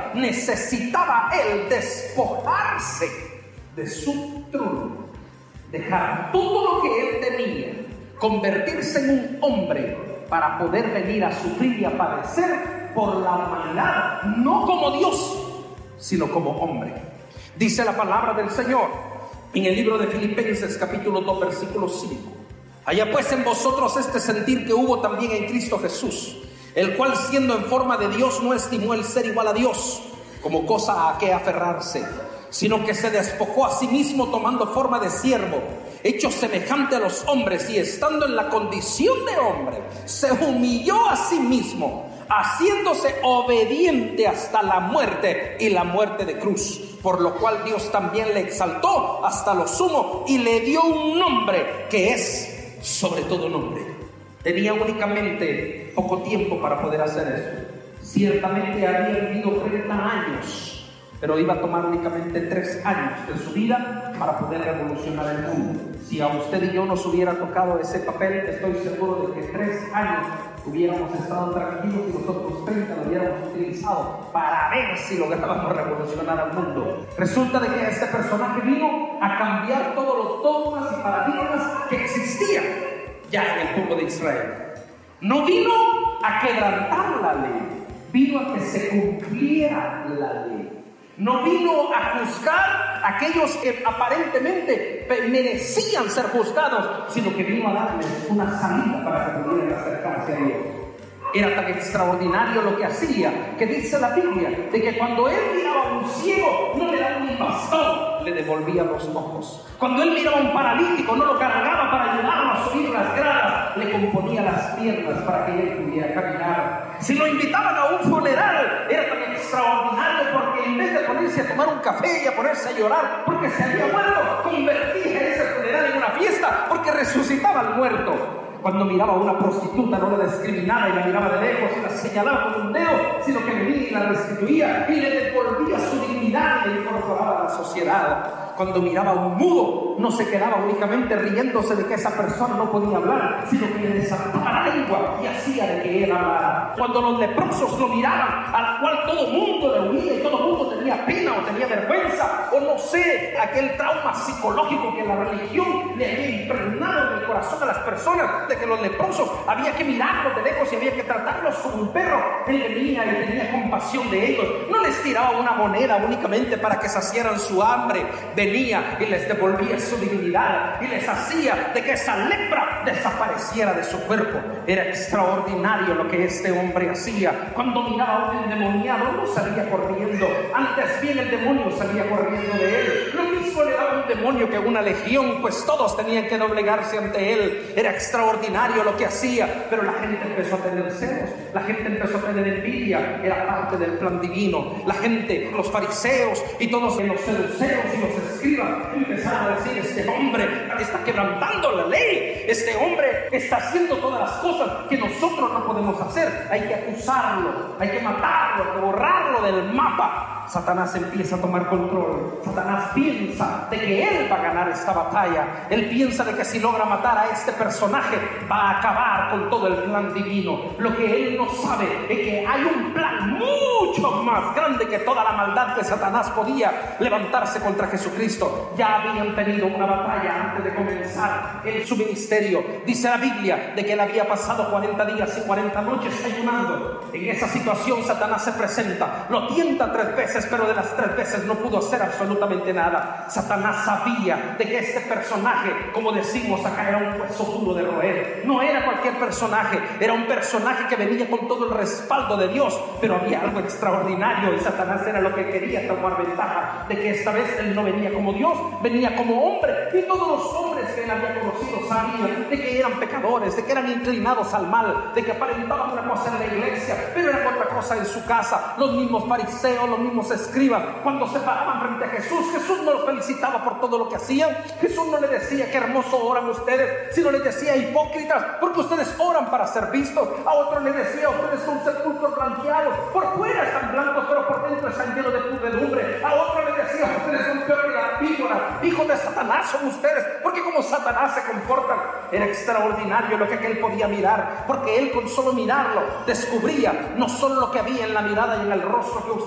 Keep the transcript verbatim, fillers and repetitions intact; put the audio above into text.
vida, necesitaba él despojarse de su trono, dejar todo lo que él tenía, convertirse en un hombre para poder venir a sufrir y a padecer por la humanidad, no como Dios, sino como hombre. Dice la palabra del Señor en el libro de Filipenses capítulo dos versículo cinco: haya pues en vosotros este sentir que hubo también en Cristo Jesús, el cual siendo en forma de Dios no estimó el ser igual a Dios como cosa a que aferrarse, sino que se despojó a sí mismo tomando forma de siervo, hecho semejante a los hombres, y estando en la condición de hombre, se humilló a sí mismo, haciéndose obediente hasta la muerte y la muerte de cruz, por lo cual Dios también le exaltó hasta lo sumo y le dio un nombre que es sobre todo nombre. Tenía únicamente poco tiempo para poder hacer eso. Ciertamente había vivido treinta años, pero iba a tomar únicamente tres años de su vida para poder revolucionar el mundo. Si a usted y yo nos hubiera tocado ese papel, estoy seguro de que tres años hubiéramos estado tranquilos y nosotros treinta lo hubiéramos utilizado para ver si lográbamos revolucionar al mundo. Resulta de que este personaje vino a cambiar todos los dogmas y paradigmas que existían ya en el pueblo de Israel. No vino a quebrantar la ley, vino a que se cumpliera la ley. No vino a juzgar a aquellos que aparentemente merecían ser juzgados, sino que vino a darles una salida para que pudieran acercarse a Dios. Era tan extraordinario lo que hacía, que dice la Biblia, de que cuando él miraba a un ciego, no le daba un bastón, le devolvía los ojos. Cuando él miraba a un paralítico, no lo cargaba para ayudarlo a subir las gradas, le componía las piernas para que él pudiera caminar. Si lo invitaban a un funeral, era tan extraordinario porque en vez de ponerse a tomar un café y a ponerse a llorar porque se había muerto, convertía ese funeral en una fiesta porque resucitaba al muerto. Cuando miraba a una prostituta, no la discriminaba y la miraba de lejos y la señalaba con un dedo, sino que venía y la restituía y le devolvía su dignidad y le incorporaba a la sociedad. Cuando miraba a un mudo, no se quedaba únicamente riéndose de que esa persona no podía hablar, sino que le desataba la lengua y hacía de que él hablara. Cuando los leprosos lo miraban, al cual todo mundo le huía y todo mundo tenía pena o tenía vergüenza, o no sé, aquel trauma psicológico que la religión le había impregnado en el corazón a las personas, de que los leprosos había que mirarlos de lejos y había que tratarlos como un perro. Él venía y tenía compasión de ellos. No les tiraba una moneda únicamente para que saciaran su hambre. Venía y les devolvía su dignidad y les hacía de que esa lepra desapareciera de su cuerpo. Era extraordinario lo que este hombre hacía. Cuando miraba a un endemoniado, no salía corriendo, antes bien el demonio salía corriendo de él. Lo mismo le daba un demonio que una legión, pues todos tenían que doblegarse ante él. Era extraordinario lo que hacía, pero la gente empezó a tener celos, la gente empezó a tener envidia. Era parte del plan divino. La gente, los fariseos y todos los seduceos y los escribas empezaron a decir: este hombre está quebrantando la ley, este hombre está haciendo todas las cosas que nosotros no podemos hacer. Hay que acusarlo, hay que matarlo, hay que borrarlo del mapa. Satanás empieza a tomar control. Satanás piensa de que él va a ganar esta batalla. Él piensa de que si logra matar a este personaje va a acabar con todo el plan divino. Lo que él no sabe es que hay un plan mucho más grande que toda la maldad que Satanás podía levantarse contra Jesucristo. Ya habían tenido una batalla antes de comenzar en su ministerio. Dice la Biblia de que él había pasado cuarenta días y cuarenta noches ayunando. En esa situación Satanás se presenta, lo tienta tres veces, pero de las tres veces no pudo hacer absolutamente nada. Satanás sabía de que este personaje, como decimos acá, era un hueso duro de roer. No era cualquier personaje, era un personaje que venía con todo el respaldo de Dios, pero había algo extraordinario y Satanás era lo que quería tomar ventaja de que esta vez él no venía como Dios, venía como hombre, y todos los hombres que él había conocido sabían de que eran pecadores, de que eran inclinados al mal, de que aparentaban una cosa en la iglesia, pero era otra cosa en su casa. Los mismos fariseos, los mismos escribas, cuando se paraban frente a Jesús, Jesús no los felicitaba por todo lo que hacían. Jesús no le decía: qué hermoso oran ustedes, sino les decía: hipócritas, porque ustedes oran para ser vistos. A otros les decía: ustedes son sepulcros blanqueados, por fuera están blancos, pero por dentro están llenos de pudredumbre. A otros les decía: ustedes son peor que las víboras, hijos de Satanás son ustedes, porque como Satanás se comportan. Era extraordinario lo que él podía mirar, porque él con solo mirarlo descubría no solo lo que había en la mirada y en el rostro que usted